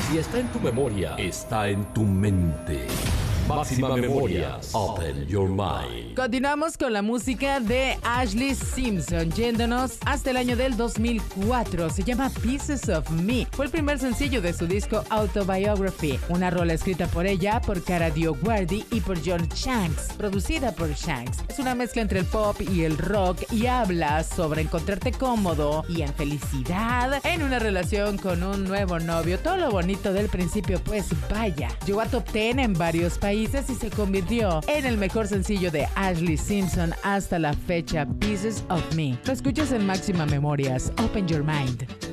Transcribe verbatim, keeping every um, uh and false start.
Si está en tu memoria, está en tu mente. Máxima Memorias, Open Your Mind. Continuamos con la música de Ashlee Simpson, yéndonos hasta el año del dos mil cuatro. Se llama Pieces of Me. Fue el primer sencillo de su disco Autobiography, una rola escrita por ella, por Kara DioGuardi y por John Shanks, producida por Shanks. Es una mezcla entre el pop y el rock y habla sobre encontrarte cómodo y en felicidad en una relación con un nuevo novio. Todo lo bonito del principio, pues vaya. Llegó a top diez en varios países y se convirtió en el mejor sencillo de Ashlee Simpson hasta la fecha, Pieces of Me. Lo escuchas en Máxima Memorias, Open Your Mind.